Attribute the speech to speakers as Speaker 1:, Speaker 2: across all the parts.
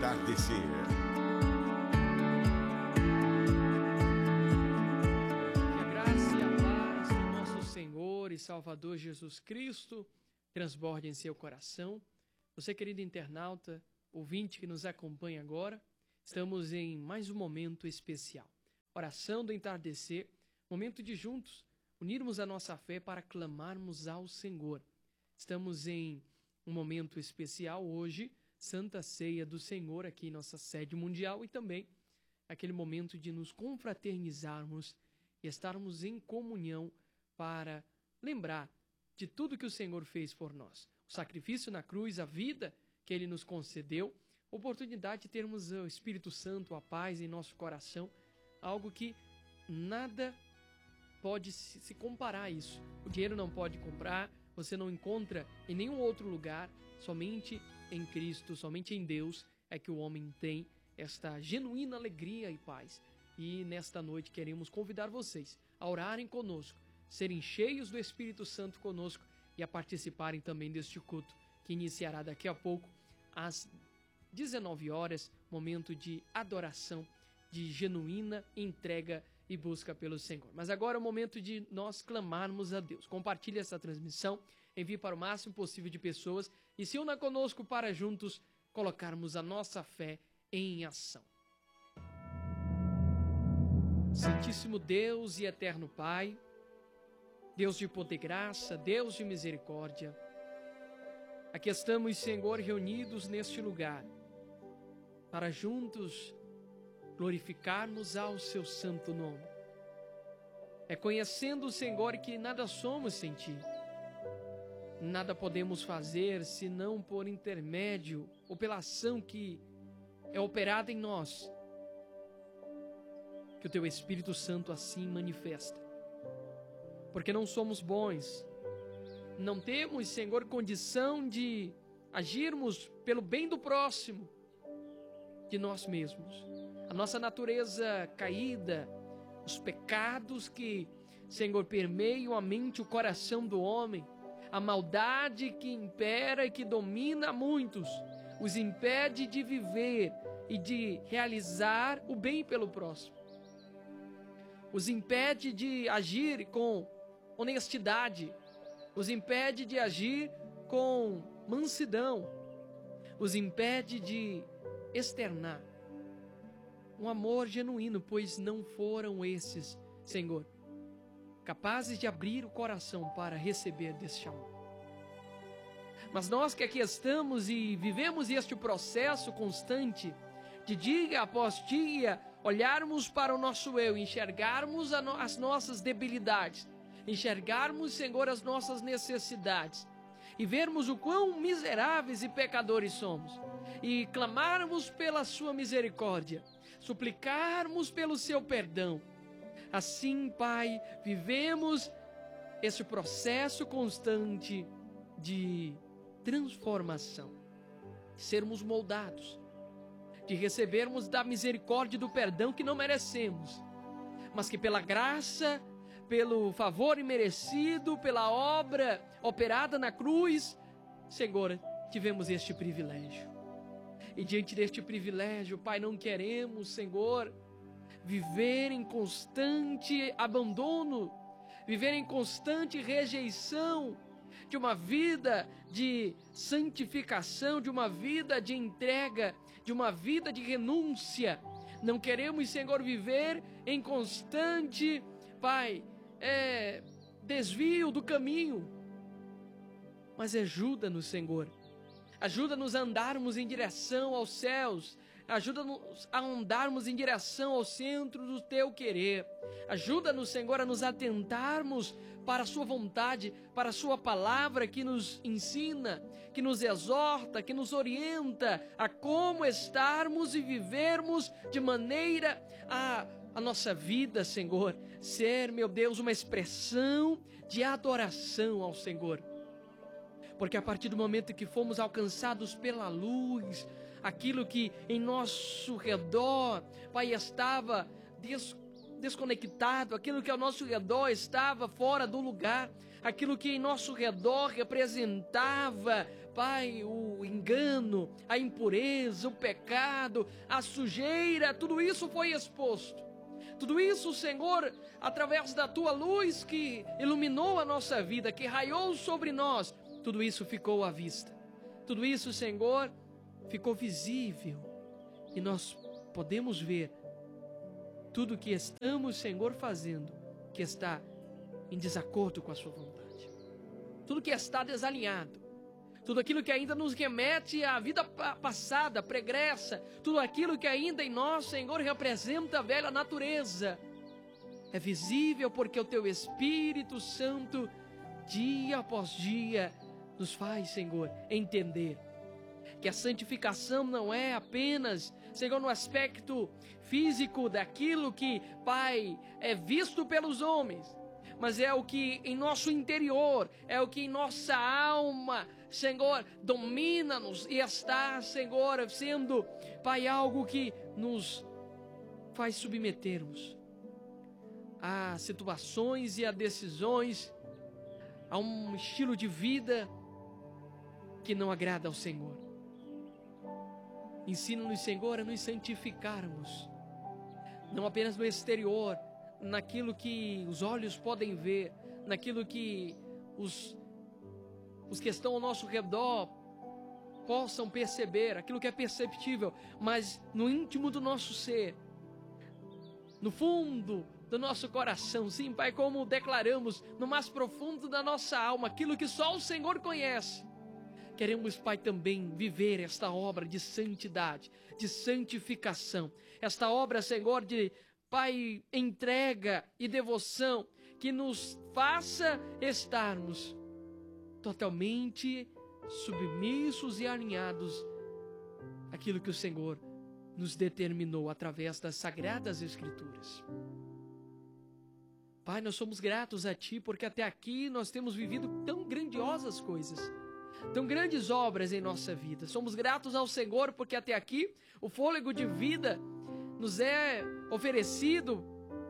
Speaker 1: entardecer.
Speaker 2: Que a graça e a paz do nosso Senhor e Salvador Jesus Cristo transborde em seu coração. Você, querido internauta, ouvinte que nos acompanha agora, estamos em mais um momento especial. Oração do entardecer, momento de juntos unirmos a nossa fé para clamarmos ao Senhor. Estamos em um momento especial hoje, Santa Ceia do Senhor aqui em nossa sede mundial e também aquele momento de nos confraternizarmos e estarmos em comunhão para lembrar de tudo que o Senhor fez por nós. O sacrifício na cruz, a vida que Ele nos concedeu, a oportunidade de termos o Espírito Santo, a paz em nosso coração, algo que nada pode se comparar a isso. O dinheiro não pode comprar, você não encontra em nenhum outro lugar, somente em Cristo, somente em Deus é que o homem tem esta genuína alegria e paz. E nesta noite queremos convidar vocês a orarem conosco, serem cheios do Espírito Santo conosco e a participarem também deste culto que iniciará daqui a pouco às 19 horas, momento de adoração, de genuína entrega e busca pelo Senhor. Mas agora é o momento de nós clamarmos a Deus. Compartilhe essa transmissão, envie para o máximo possível de pessoas e se una conosco para juntos colocarmos a nossa fé em ação. Santíssimo Deus e eterno Pai, Deus de poder e graça, Deus de misericórdia, aqui estamos, Senhor, reunidos neste lugar para juntos glorificarmos ao seu santo nome. É conhecendo, Senhor, que nada somos sem Ti. Nada podemos fazer senão por intermédio ou pela ação que é operada em nós. Que o Teu Espírito Santo assim manifesta. Porque não somos bons. Não temos, Senhor, condição de agirmos pelo bem do próximo, de nós mesmos. A nossa natureza caída, os pecados que, Senhor, permeiam a mente e o coração do homem, a maldade que impera e que domina muitos, os impede de viver e de realizar o bem pelo próximo. Os impede de agir com honestidade, os impede de agir com mansidão, os impede de externar um amor genuíno, pois não foram esses, Senhor, capazes de abrir o coração para receber deste amor. Mas nós que aqui estamos e vivemos este processo constante de dia após dia, olharmos para o nosso eu, enxergarmos as nossas debilidades, enxergarmos, Senhor, as nossas necessidades e vermos o quão miseráveis e pecadores somos e clamarmos pela sua misericórdia, suplicarmos pelo seu perdão. Assim, Pai, vivemos esse processo constante de transformação, de sermos moldados, de recebermos da misericórdia e do perdão que não merecemos, mas que pela graça, pelo favor imerecido, pela obra operada na cruz, Senhor, tivemos este privilégio. E diante deste privilégio, Pai, não queremos, Senhor, viver em constante abandono, viver em constante rejeição de uma vida de santificação, de uma vida de entrega, de uma vida de renúncia. Não queremos, Senhor, viver em constante, Pai, desvio do caminho. Mas ajuda-nos, Senhor. Ajuda-nos a andarmos em direção aos céus. Ajuda-nos a andarmos em direção ao centro do Teu querer. Ajuda-nos, Senhor, a nos atentarmos para a Sua vontade, para a Sua palavra que nos ensina, que nos exorta, que nos orienta a como estarmos e vivermos de maneira a nossa vida, Senhor, ser, meu Deus, uma expressão de adoração ao Senhor. Porque a partir do momento que fomos alcançados pela luz, aquilo que em nosso redor, Pai, estava desconectado, aquilo que ao nosso redor estava fora do lugar, aquilo que em nosso redor representava, Pai, o engano, a impureza, o pecado, a sujeira, tudo isso foi exposto. Tudo isso, Senhor, através da Tua luz que iluminou a nossa vida, que raiou sobre nós, tudo isso ficou à vista. Tudo isso, Senhor, ficou visível. E nós podemos ver tudo que estamos, Senhor, fazendo, que está em desacordo com a Sua vontade. Tudo que está desalinhado. Tudo aquilo que ainda nos remete à vida passada, pregressa, tudo aquilo que ainda em nós, Senhor, representa a velha natureza, é visível porque o Teu Espírito Santo, dia após dia, nos faz, Senhor, entender que a santificação não é apenas, Senhor, no aspecto físico daquilo que, Pai, é visto pelos homens, mas é o que em nosso interior, é o que em nossa alma, Senhor, domina-nos e está, Senhor, sendo, Pai, algo que nos faz submetermos a situações e a decisões, a um estilo de vida que não agrada ao Senhor. Ensina-nos, Senhor, a nos santificarmos, não apenas no exterior, naquilo que os olhos podem ver, naquilo que os que estão ao nosso redor possam perceber, aquilo que é perceptível, mas no íntimo do nosso ser, no fundo do nosso coração, sim, Pai, como declaramos, no mais profundo da nossa alma, aquilo que só o Senhor conhece. Queremos, Pai, também viver esta obra de santidade, de santificação, esta obra, Senhor, de, Pai, entrega e devoção, que nos faça estarmos totalmente submissos e alinhados àquilo que o Senhor nos determinou através das Sagradas Escrituras. Pai, nós somos gratos a Ti, porque até aqui nós temos vivido tão grandiosas coisas, tão grandes obras em nossa vida. Somos gratos ao Senhor, porque até aqui o fôlego de vida nos é oferecido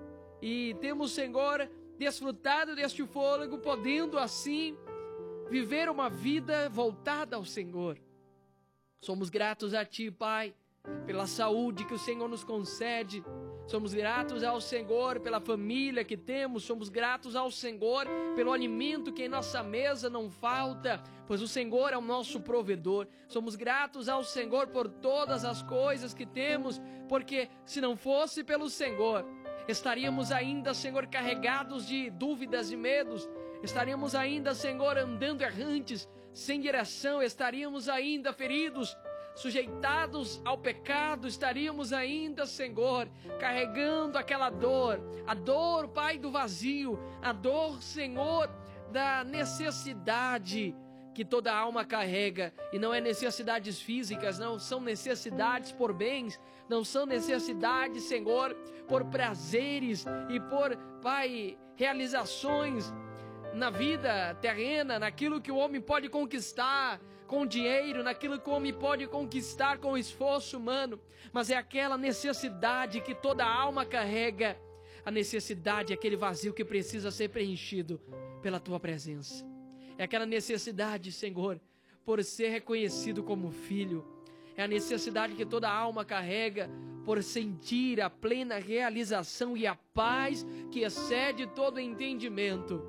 Speaker 2: e temos, Senhor, desfrutado deste fôlego, podendo assim viver uma vida voltada ao Senhor. Somos gratos a Ti, Pai, pela saúde que o Senhor nos concede. Somos gratos ao Senhor pela família que temos. Somos gratos ao Senhor pelo alimento que em nossa mesa não falta, pois o Senhor é o nosso provedor. Somos gratos ao Senhor por todas as coisas que temos, porque se não fosse pelo Senhor, estaríamos ainda, Senhor, carregados de dúvidas e medos. Estaríamos ainda, Senhor, andando errantes, sem direção. Estaríamos ainda feridos, sujeitados ao pecado. Estaríamos ainda, Senhor, carregando aquela dor, a dor, Pai, do vazio, a dor, Senhor, da necessidade que toda alma carrega. E não é necessidades físicas, não são necessidades por bens, não são necessidades, Senhor, por prazeres e por, Pai, realizações na vida terrena, naquilo que o homem pode conquistar com dinheiro, naquilo que o homem pode conquistar com esforço humano, mas é aquela necessidade que toda alma carrega, a necessidade, aquele vazio que precisa ser preenchido pela Tua presença. É aquela necessidade, Senhor, por ser reconhecido como filho. É a necessidade que toda alma carrega por sentir a plena realização e a paz que excede todo entendimento.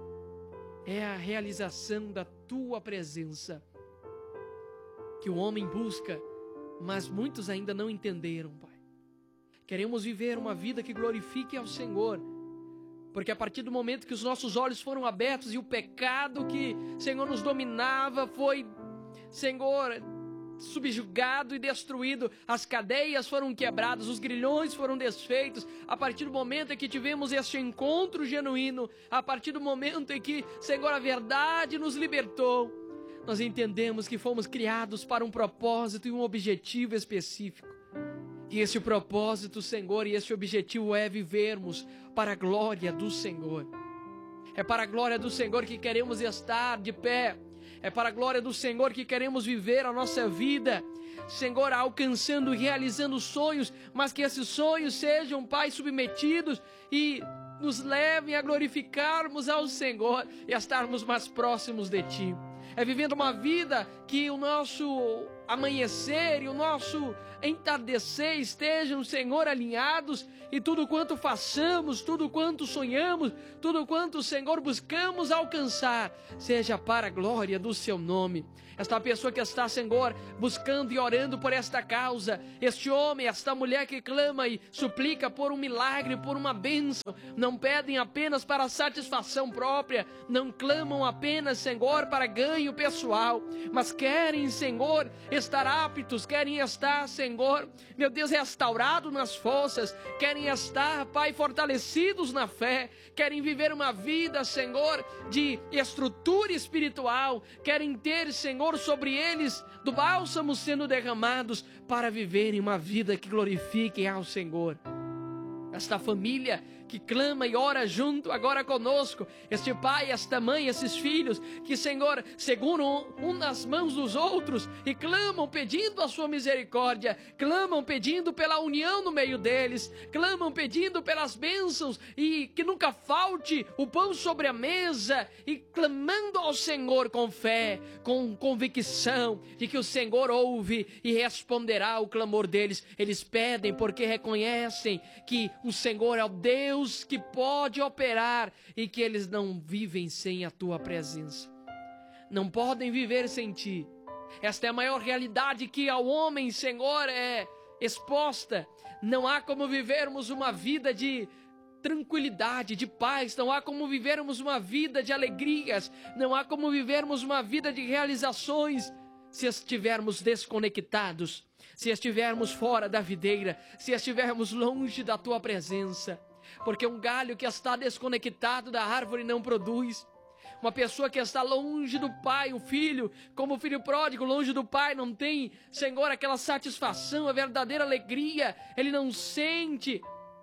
Speaker 2: É a realização da Tua presença que o homem busca, mas muitos ainda não entenderam, Pai. Queremos viver uma vida que glorifique ao Senhor, porque a partir do momento que os nossos olhos foram abertos e o pecado que, Senhor, nos dominava foi, Senhor, subjugado e destruído, as cadeias foram quebradas, os grilhões foram desfeitos. A partir do momento em que tivemos este encontro genuíno, a partir do momento em que, Senhor, a verdade nos libertou, nós entendemos que fomos criados para um propósito e um objetivo específico. E esse propósito, Senhor, e esse objetivo é vivermos para a glória do Senhor. É para a glória do Senhor que queremos estar de pé. É para a glória do Senhor que queremos viver a nossa vida, Senhor, alcançando e realizando sonhos, mas que esses sonhos sejam, Pai, submetidos e nos levem a glorificarmos ao Senhor e a estarmos mais próximos de Ti. é vivendo uma vida que o nosso amanhecer e o nosso entardecer estejam, Senhor, alinhados, e tudo quanto façamos, tudo quanto sonhamos, tudo quanto, Senhor, buscamos alcançar, seja para a glória do seu nome. Esta pessoa que está, Senhor, buscando e orando por esta causa, este homem, esta mulher que clama e suplica por um milagre, por uma bênção, não pedem apenas para satisfação própria, não clamam apenas, Senhor, para ganho pessoal, mas querem, Senhor, estar aptos, querem estar, Senhor, meu Deus, restaurados nas forças, querem estar, Pai, fortalecidos na fé, querem viver uma vida, Senhor, de estrutura espiritual, querem ter, Senhor, sobre eles do bálsamo sendo derramados para viverem uma vida que glorifique ao Senhor. Esta família que clama e ora junto agora conosco, este pai, esta mãe, esses filhos que, Senhor, seguram um nas mãos dos outros e clamam pedindo a sua misericórdia, clamam pedindo pela união no meio deles, clamam pedindo pelas bênçãos e que nunca falte o pão sobre a mesa, e clamando ao Senhor com fé, com convicção de que o Senhor ouve e responderá o clamor deles. Eles pedem porque reconhecem que o Senhor é o Deus que pode operar e que eles não vivem sem a tua presença. Não podem viver sem ti. Esta é a maior realidade que ao homem, Senhor, é exposta. Não há como vivermos uma vida de tranquilidade, de paz, não há como vivermos uma vida de alegrias, não há como vivermos uma vida de realizações se estivermos desconectados, se estivermos fora da videira, se estivermos longe da tua presença. Porque um galho que está desconectado da árvore não produz. Uma pessoa que está longe do pai, o filho, como o filho pródigo, longe do pai, não tem, Senhor, aquela satisfação, a verdadeira alegria. Ele não sente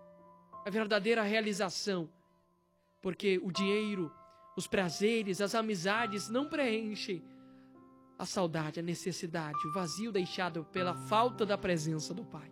Speaker 2: a verdadeira realização. Porque o dinheiro, os prazeres, as amizades não preenchem a saudade, a necessidade, o vazio deixado pela falta da presença do pai.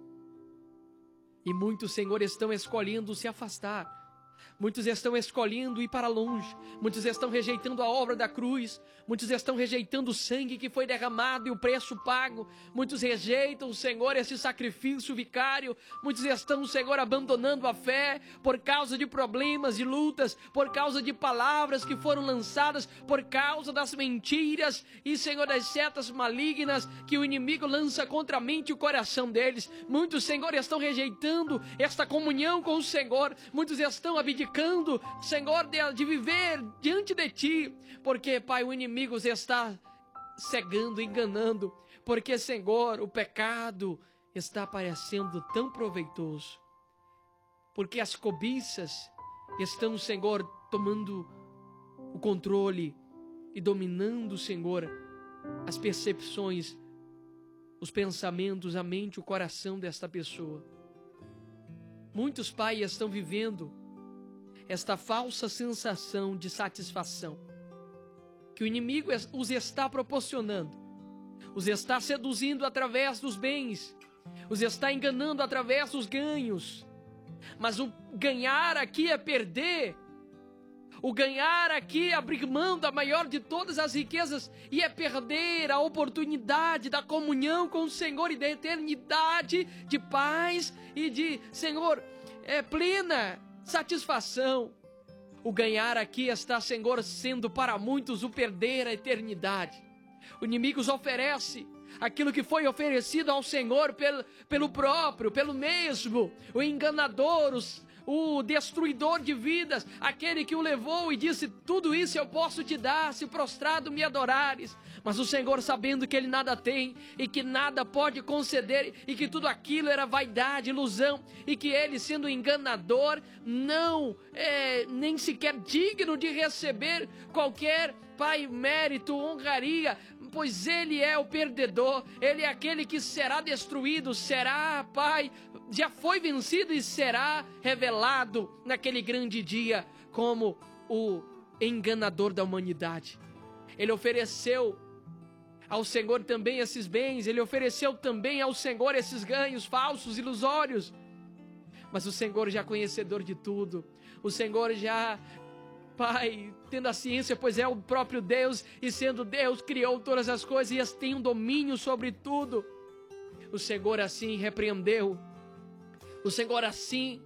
Speaker 2: E muitos, Senhor, estão escolhendo se afastar. Muitos estão escolhendo ir para longe. Muitos estão rejeitando a obra da cruz. Muitos estão rejeitando o sangue que foi derramado e o preço pago. Muitos rejeitam, Senhor, esse sacrifício vicário. Muitos estão, Senhor, abandonando a fé por causa de problemas, de lutas, por causa de palavras que foram lançadas, por causa das mentiras e, Senhor, das setas malignas que o inimigo lança contra a mente e o coração deles. Muitos, Senhor, estão rejeitando esta comunhão com o Senhor. Muitos estão abdicando, Senhor, de viver diante de Ti, porque, Pai, o inimigo os está cegando, enganando, porque, Senhor, o pecado está parecendo tão proveitoso, porque as cobiças estão, Senhor, tomando o controle e dominando, Senhor, as percepções, os pensamentos, a mente, o coração desta pessoa. Muitos pais estão vivendo esta falsa sensação de satisfação que o inimigo os está proporcionando, os está seduzindo através dos bens, os está enganando através dos ganhos. Mas o ganhar aqui é perder. O ganhar aqui é abrir mão da maior de todas as riquezas e é perder a oportunidade da comunhão com o Senhor e da eternidade de paz e de, Senhor, plena satisfação. O ganhar aqui está, Senhor, sendo para muitos o perder a eternidade. O inimigo os oferece aquilo que foi oferecido ao Senhor pelo próprio, pelo mesmo, o enganador, o destruidor de vidas, aquele que o levou e disse: tudo isso eu posso te dar se prostrado me adorares. Mas o Senhor, sabendo que ele nada tem e que nada pode conceder e que tudo aquilo era vaidade, ilusão, e que ele, sendo enganador, não nem sequer digno de receber qualquer, Pai, mérito, honraria, pois ele é o perdedor, ele é aquele que será destruído, será, Pai, já foi vencido e será revelado naquele grande dia como o enganador da humanidade. Ele ofereceu ao Senhor também esses bens, ele ofereceu também ao Senhor esses ganhos falsos, ilusórios. Mas o Senhor já conhecedor de tudo, o Senhor já Pai, tendo a ciência, pois é o próprio Deus, e sendo Deus, criou todas as coisas e tem um domínio sobre tudo. O Senhor assim repreendeu, o Senhor assim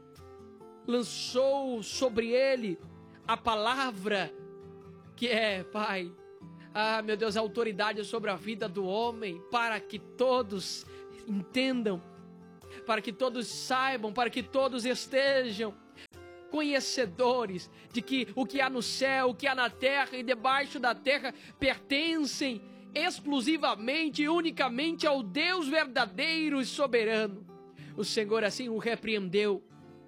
Speaker 2: lançou sobre ele a palavra que é, Pai, meu Deus, a autoridade sobre a vida do homem, para que todos entendam, para que todos saibam, para que todos estejam conhecedores de que o que há no céu, o que há na terra e debaixo da terra pertencem exclusivamente e unicamente ao Deus verdadeiro e soberano. O Senhor assim o repreendeu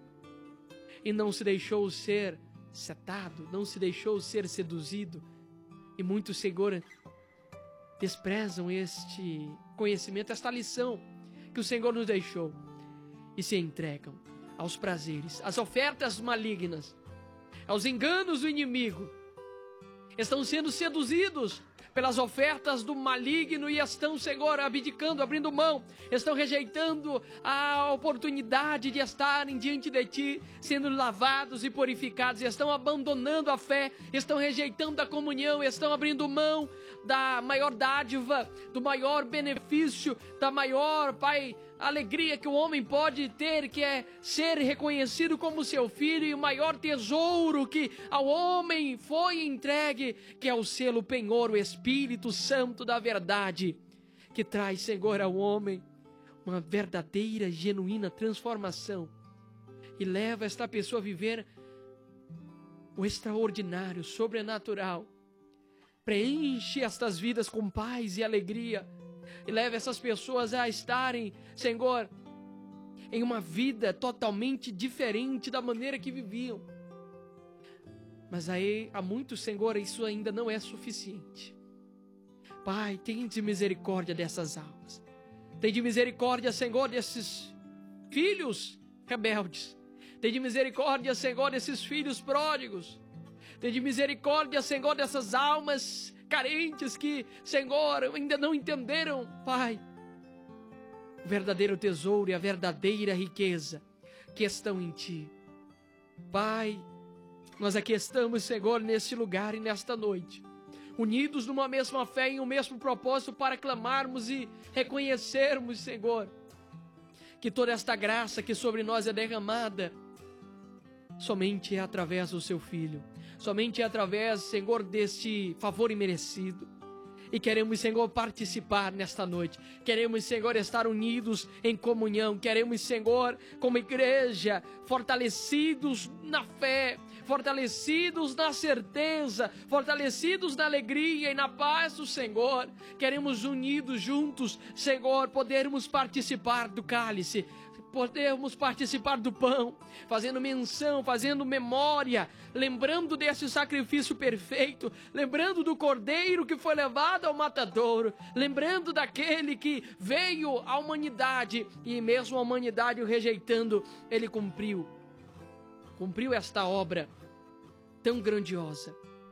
Speaker 2: e não se deixou ser setado, não se deixou ser seduzido. E muitos, Senhor, desprezam este conhecimento, esta lição que o Senhor nos deixou e se entregam aos prazeres, às ofertas malignas, aos enganos do inimigo. Estão sendo seduzidos pelas ofertas do maligno e estão, Senhor, abdicando, abrindo mão, estão rejeitando a oportunidade de estarem diante de Ti, sendo lavados e purificados, estão abandonando a fé, estão rejeitando a comunhão, estão abrindo mão da maior dádiva, do maior benefício, da maior, Pai, alegria que o homem pode ter, que é ser reconhecido como seu filho, e o maior tesouro que ao homem foi entregue, que é o selo penhor, o Espírito Santo da verdade, que traz, Senhor, ao homem uma verdadeira, genuína transformação e leva esta pessoa a viver o extraordinário, sobrenatural. Preenche estas vidas com paz e alegria e leva essas pessoas a estarem, Senhor, em uma vida totalmente diferente da maneira que viviam. Mas aí, há muitos, Senhor, isso ainda não é suficiente. Pai, tenha misericórdia dessas almas. Tenha misericórdia, Senhor, desses filhos rebeldes. Tenha misericórdia, Senhor, desses filhos pródigos. Tenha misericórdia, Senhor, dessas almas carentes que, Senhor, ainda não entenderam, Pai, o verdadeiro tesouro e a verdadeira riqueza que estão em Ti. Pai, nós aqui estamos, Senhor, neste lugar e nesta noite, unidos numa mesma fé e um mesmo propósito para clamarmos e reconhecermos, Senhor, que toda esta graça que sobre nós é derramada somente é através do Seu Filho, somente é através, Senhor, deste favor imerecido. E queremos, Senhor, participar nesta noite. Queremos, Senhor, estar unidos em comunhão. Queremos, Senhor, como igreja, fortalecidos na fé, fortalecidos na certeza, fortalecidos na alegria e na paz do Senhor. Queremos, unidos juntos, Senhor, podermos participar do cálice, podermos participar do pão, fazendo menção, fazendo memória, lembrando desse sacrifício perfeito, lembrando do cordeiro que foi levado ao matadouro, lembrando daquele que veio à humanidade e mesmo a humanidade o rejeitando, ele cumpriu esta obra tão grandiosa,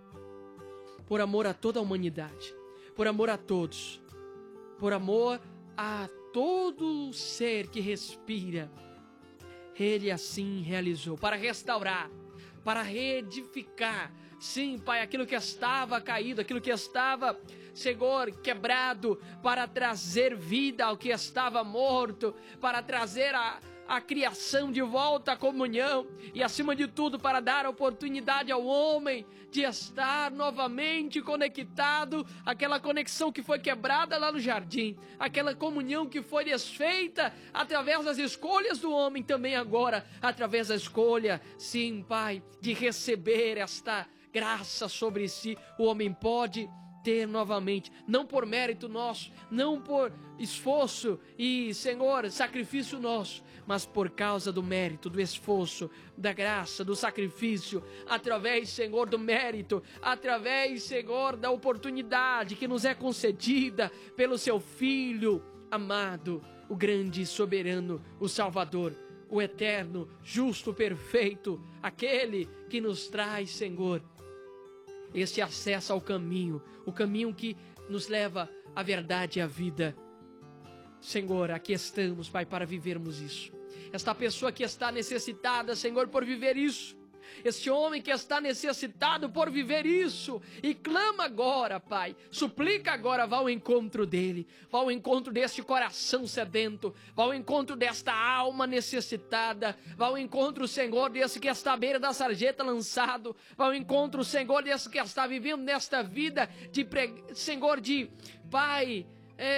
Speaker 2: por amor a toda a humanidade, por amor a todos, por amor a todo ser que respira. Ele assim realizou, para restaurar, para reedificar, sim, Pai, aquilo que estava caído, aquilo que estava, Senhor, quebrado, para trazer vida ao que estava morto, para trazer a criação de volta à comunhão e, acima de tudo, para dar oportunidade ao homem de estar novamente conectado, aquela conexão que foi quebrada lá no jardim, aquela comunhão que foi desfeita através das escolhas do homem, também agora, através da escolha, sim, Pai, de receber esta graça sobre si, o homem pode ter novamente, não por mérito nosso, não por esforço e, Senhor, sacrifício nosso, mas por causa do mérito, do esforço, da graça, do sacrifício, através, Senhor, do mérito, através, Senhor, da oportunidade que nos é concedida pelo Seu Filho amado, o grande e soberano, o Salvador, o eterno, justo, perfeito, aquele que nos traz, Senhor, esse acesso ao caminho, o caminho que nos leva à verdade e à vida. Senhor, aqui estamos, Pai, para vivermos isso. Esta pessoa que está necessitada, Senhor, por viver isso, este homem que está necessitado por viver isso, e clama agora, Pai, suplica agora, vá ao encontro dele, vá ao encontro deste coração sedento, vá ao encontro desta alma necessitada, vá ao encontro, Senhor, desse que está à beira da sarjeta lançado, vá ao encontro, Senhor, desse que está vivendo nesta vida de, Senhor, de, Pai,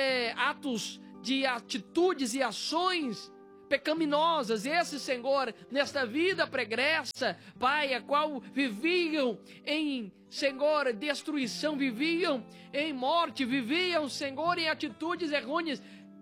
Speaker 2: atos de atitudes e ações pecaminosas, esse, Senhor, nesta vida pregressa, Pai, a qual viviam em, Senhor, destruição, viviam em morte, viviam, Senhor, em atitudes errôneas,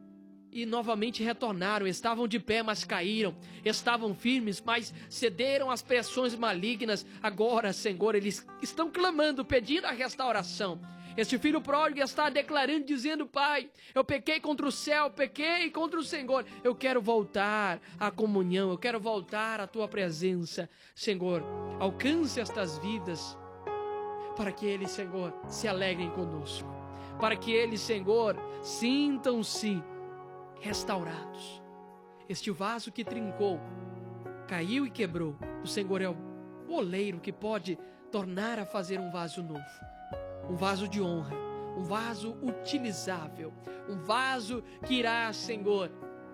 Speaker 2: e novamente retornaram, estavam de pé, mas caíram, estavam firmes, mas cederam às pressões malignas. Agora, Senhor, eles estão clamando, pedindo a restauração. Este filho pródigo está declarando, dizendo: Pai, eu pequei contra o céu, pequei contra o Senhor, eu quero voltar à comunhão, eu quero voltar à Tua presença. Senhor, alcance estas vidas, para que eles, Senhor, se alegrem conosco, para que eles, Senhor, sintam-se restaurados. Este vaso que trincou, caiu e quebrou, o Senhor é o oleiro que pode tornar a fazer um vaso novo. Um vaso de honra, um vaso utilizável, um vaso que irá, Senhor,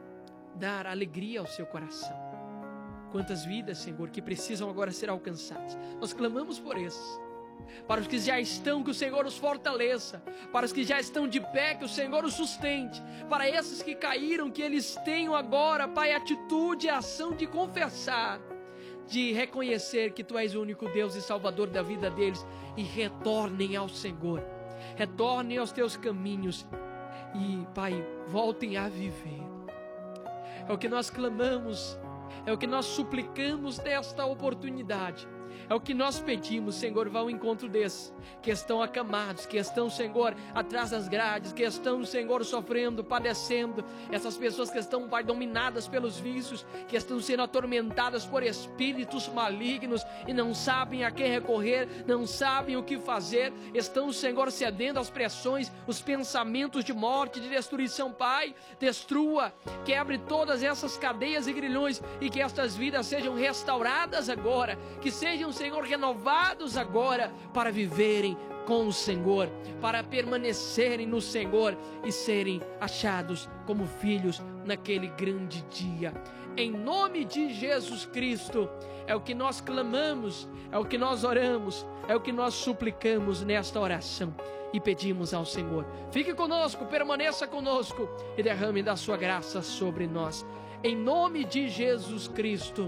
Speaker 2: dar alegria ao seu coração. Quantas vidas, Senhor, que precisam agora ser alcançadas. Nós clamamos por esses. Para os que já estão, que o Senhor os fortaleça. Para os que já estão de pé, que o Senhor os sustente. Para esses que caíram, que eles tenham agora, Pai, atitude e ação de confessar, de reconhecer que Tu és o único Deus e Salvador da vida deles, e retornem ao Senhor, retornem aos Teus caminhos e, Pai, voltem a viver. É o que nós clamamos, é o que nós suplicamos nesta oportunidade, é o que nós pedimos, Senhor. Vá ao encontro desses que estão acamados, que estão, Senhor, atrás das grades, que estão, Senhor, sofrendo, padecendo, essas pessoas que estão, Pai, dominadas pelos vícios, que estão sendo atormentadas por espíritos malignos e não sabem a quem recorrer, não sabem o que fazer, estão, Senhor, cedendo às pressões, os pensamentos de morte, de destruição. Pai, destrua, quebre todas essas cadeias e grilhões, e que estas vidas sejam restauradas agora, que sejam, Senhor, renovados agora, para viverem com o Senhor, para permanecerem no Senhor e serem achados como filhos naquele grande dia. Em nome de Jesus Cristo, é o que nós clamamos, é o que nós oramos, é o que nós suplicamos nesta oração e pedimos ao Senhor. Fique conosco, permaneça conosco e derrame da sua graça sobre nós. Em nome de Jesus Cristo.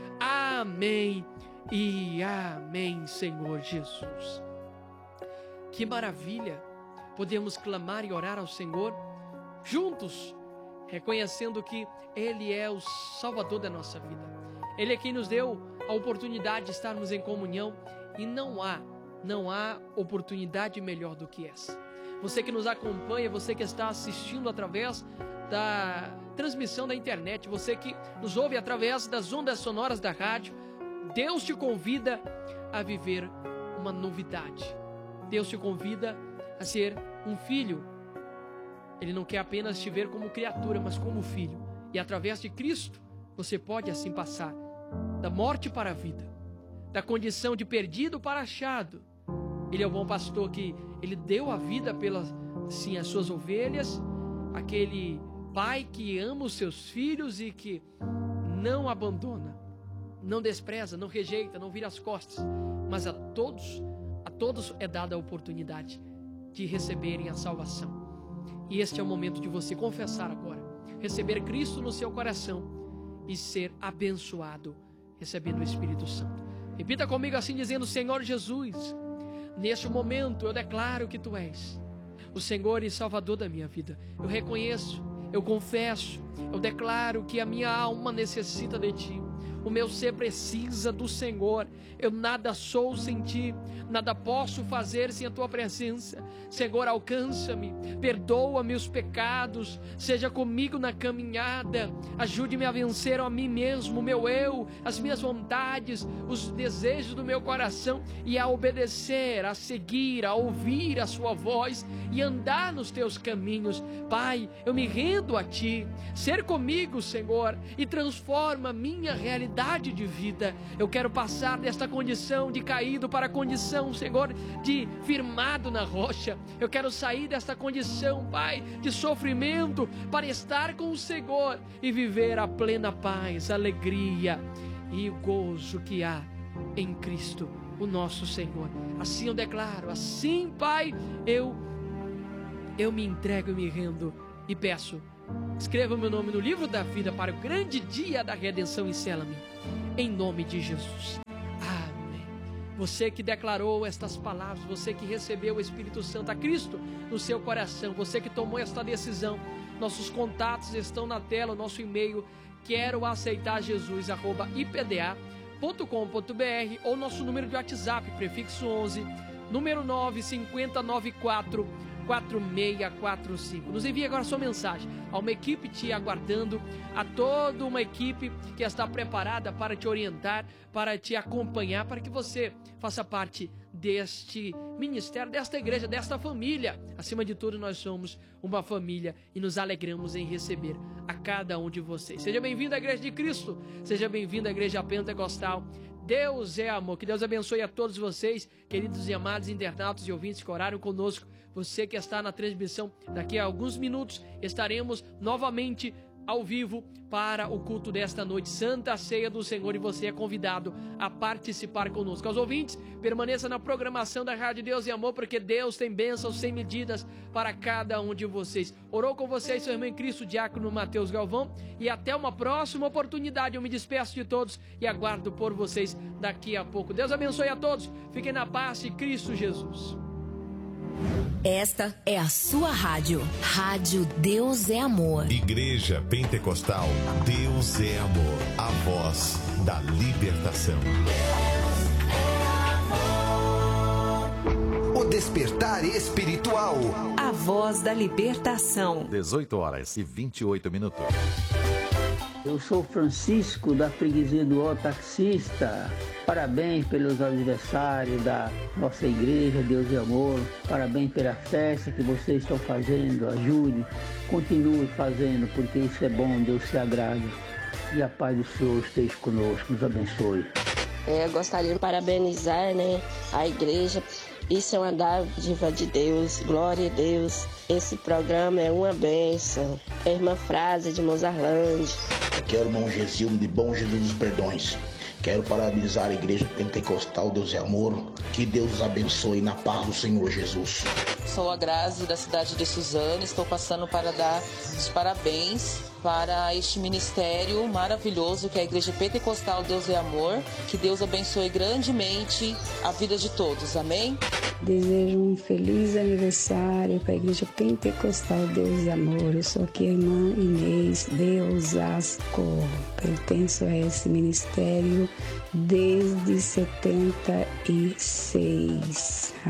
Speaker 2: Amém e amém, Senhor Jesus. Que maravilha podemos clamar e orar ao Senhor juntos, reconhecendo que Ele é o Salvador da nossa vida. Ele é quem nos deu a oportunidade de estarmos em comunhão, e não há oportunidade melhor do que essa. Você que nos acompanha, você que está assistindo através da transmissão da internet, você que nos ouve através das ondas sonoras da rádio, Deus te convida a viver uma novidade. Deus te convida a ser um filho. Ele não quer apenas te ver como criatura, mas como filho. E através de Cristo, você pode assim passar da morte para a vida, da condição de perdido para achado. Ele é o bom pastor que Ele deu a vida pelas, sim, as suas ovelhas, aquele pai que ama os seus filhos e que não abandona, não despreza, não rejeita, não vira as costas, mas a todos é dada a oportunidade de receberem a salvação. E este é o momento de você confessar agora, receber Cristo no seu coração e ser abençoado, recebendo o Espírito Santo. Repita comigo assim, dizendo: Senhor Jesus, neste momento eu declaro que Tu és o Senhor e Salvador da minha vida. Eu reconheço, eu confesso, eu declaro que a minha alma necessita de Ti. O meu ser precisa do Senhor. Eu nada sou sem Ti, nada posso fazer sem a Tua presença. Senhor, alcança-me, perdoa-me os pecados, seja comigo na caminhada, ajude-me a vencer a mim mesmo, o meu eu, as minhas vontades, os desejos do meu coração, e a obedecer, a seguir, a ouvir a Sua voz e andar nos Teus caminhos. Pai, eu me rendo a Ti, ser comigo, Senhor, e transforma a minha realidade novidade de vida. Eu quero passar desta condição de caído para a condição, Senhor, de firmado na rocha. Eu quero sair desta condição, Pai, de sofrimento, para estar com o Senhor e viver a plena paz, alegria e o gozo que há em Cristo, o nosso Senhor. Assim eu declaro, assim, Pai, eu me entrego e me rendo e peço, escreva o meu nome no livro da vida para o grande dia da redenção e sela-me, em nome de Jesus. Amém. Você que declarou estas palavras, você que recebeu o Espírito Santo, a Cristo no seu coração, você que tomou esta decisão, nossos contatos estão na tela, o nosso e-mail, quero aceitar Jesus, @ipda.com.br, ou nosso número de WhatsApp, prefixo 11, número 95094 4645. Nos envie agora sua mensagem. Há uma equipe te aguardando, há toda uma equipe que está preparada para te orientar, para te acompanhar, para que você faça parte deste ministério, desta igreja, desta família. Acima de tudo, nós somos uma família e nos alegramos em receber a cada um de vocês. Seja bem-vindo à Igreja de Cristo, seja bem-vindo à Igreja Pentecostal. Deus é amor. Que Deus abençoe a todos vocês, queridos e amados internautas e ouvintes que oraram conosco. Você que está na transmissão, daqui a alguns minutos estaremos novamente ao vivo para o culto desta noite, Santa Ceia do Senhor, e você é convidado a participar conosco. Aos ouvintes, permaneça na programação da Rádio Deus e Amor, porque Deus tem bênçãos sem medidas para cada um de vocês. Orou com vocês seu irmão em Cristo, diácono Mateus Galvão, e até uma próxima oportunidade. Eu me despeço de todos e aguardo por vocês daqui a pouco. Deus abençoe a todos, fiquem na paz de Cristo Jesus.
Speaker 1: Esta é a sua rádio. Rádio Deus é Amor.
Speaker 3: Igreja Pentecostal Deus é Amor. A voz da libertação.
Speaker 4: O despertar espiritual.
Speaker 1: A voz da libertação.
Speaker 3: 18h28.
Speaker 5: Eu sou Francisco, da freguesia do Ó Taxista. Parabéns pelos aniversários da nossa igreja, Deus e Amor. Parabéns pela festa que vocês estão fazendo. Ajude, continue fazendo, porque isso é bom, Deus se agrada. E a paz do Senhor esteja conosco, nos abençoe.
Speaker 6: Eu gostaria de parabenizar, a igreja. Isso é uma dádiva de Deus, glória a Deus. Esse programa é uma bênção. É a irmã Frase de Mozarlândia.
Speaker 7: Aqui é o irmão Gesilmo de Bom Jesus dos Perdões. Quero parabenizar a Igreja Pentecostal Deus é Amor. Que Deus os abençoe na paz do Senhor Jesus.
Speaker 8: Sou a Grazi, da cidade de Suzano. Estou passando para dar os parabéns para este ministério maravilhoso que é a Igreja Pentecostal Deus é Amor. Que Deus abençoe grandemente a vida de todos. Amém?
Speaker 9: Desejo um feliz aniversário para a Igreja Pentecostal Deus é Amor. Eu sou aqui a irmã Inês de Osasco. Pertenço a esse ministério desde 76.